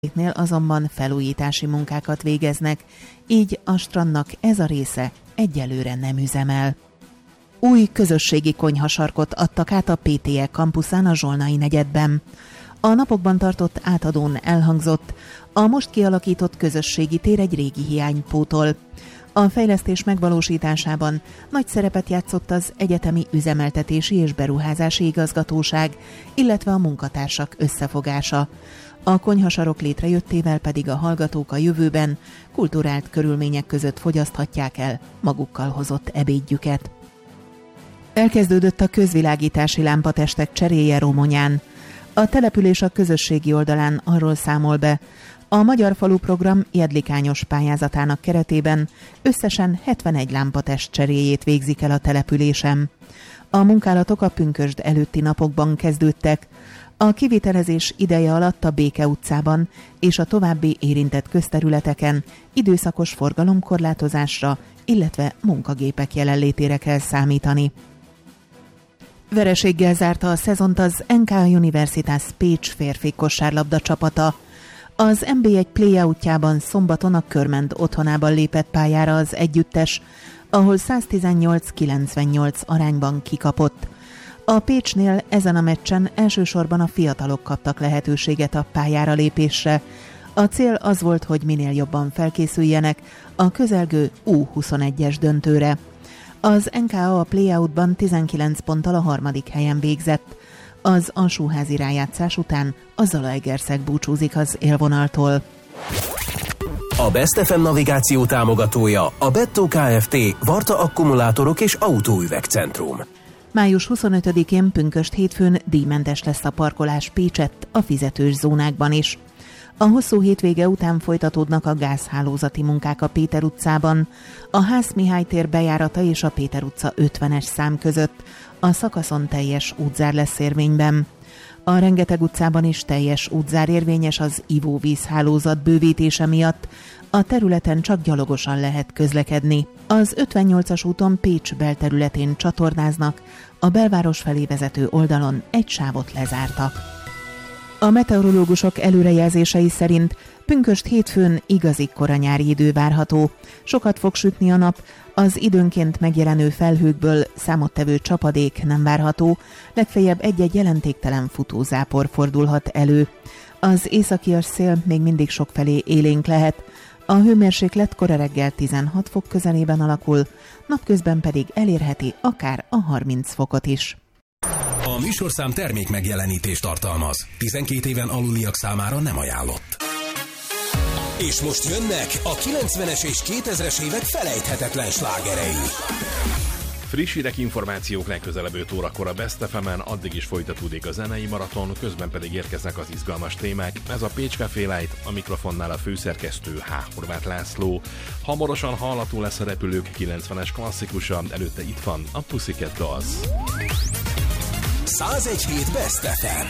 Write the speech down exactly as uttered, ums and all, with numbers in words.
nél azonban felújítási munkákat végeznek, így a strandnak ez a része egyelőre nem üzemel. Új közösségi konyhasarkot adtak át a pé té é kampuszán a Zsolnai negyedben. A napokban tartott átadón elhangzott, a most kialakított közösségi tér egy régi hiány pótol. A fejlesztés megvalósításában nagy szerepet játszott az Egyetemi Üzemeltetési és Beruházási Igazgatóság, illetve a munkatársak összefogása. A konyhasarok létrejöttével pedig a hallgatók a jövőben kulturált körülmények között fogyaszthatják el magukkal hozott ebédjüket. Elkezdődött a közvilágítási lámpatestek cseréje Romonyán. A település a közösségi oldalán arról számol be, a Magyar Falu Program jedlikányos pályázatának keretében összesen hetvenegy lámpatest cseréjét végzik el a településen. A munkálatok a pünkösd előtti napokban kezdődtek. A kivitelezés ideje alatt a Béke utcában és a további érintett közterületeken időszakos forgalomkorlátozásra, illetve munkagépek jelenlétére kell számítani. Vereséggel zárta a szezont az en ká Universitas Pécs férfi kosárlabda csapata. Az en bé egy playoutjában szombaton a Körmend otthonában lépett pályára az együttes, ahol száztizennyolc kilencvennyolc arányban kikapott. A Pécsnél ezen a meccsen elsősorban a fiatalok kaptak lehetőséget a pályára lépésre. A cél az volt, hogy minél jobban felkészüljenek a közelgő U huszonegyes döntőre. Az en ká á a playoutban tizenkilenc ponttal a harmadik helyen végzett. Az alsóházi rájátszás után a Zalaegerszeg búcsúzik az élvonaltól. A Best ef em navigáció támogatója a Bettó Kft. Varta akkumulátorok és autóüvegcentrum. május huszonötödikén pünkösd hétfőn díjmentes lesz a parkolás Pécsett a fizetős zónákban is. A hosszú hétvége után folytatódnak a gázhálózati munkák a Péter utcában, a Hász Mihály tér bejárata és a Péter utca ötvenes szám között. A szakaszon teljes útzár lesz érvényben. A Rengeteg utcában is teljes útzár érvényes az ivóvízhálózat bővítése miatt. A területen csak gyalogosan lehet közlekedni. Az ötvennyolcas úton Pécs belterületén csatornáznak, a belváros felé vezető oldalon egy sávot lezártak. A meteorológusok előrejelzései szerint pünkösd hétfőn igazi koranyári idő várható. Sokat fog sütni a nap, az időnként megjelenő felhőkből számottevő csapadék nem várható, legfeljebb egy-egy jelentéktelen futózápor fordulhat elő. Az északias szél még mindig sokfelé élénk lehet, a hőmérséklet kora reggel tizenhat fok közelében alakul, napközben pedig elérheti akár a harminc fokot is. A műsorszám termék megjelenítést tartalmaz. tizenkét éven aluliak számára nem ajánlott. És most jönnek a kilencvenes és kétezres évek felejthetetlen slágerei. Friss hírek, információk legközelebb öt órakor a Best ef emen, addig is folytatódik a zenei maraton, közben pedig érkeznek az izgalmas témák. Ez a Pécs Café Light, a mikrofonnál a főszerkesztő H. Horváth László. Hamarosan hallható lesz a Repülők kilencvenes klasszikusa, előtte itt van a Pussycat Dolls. száz egy hét Best ef em.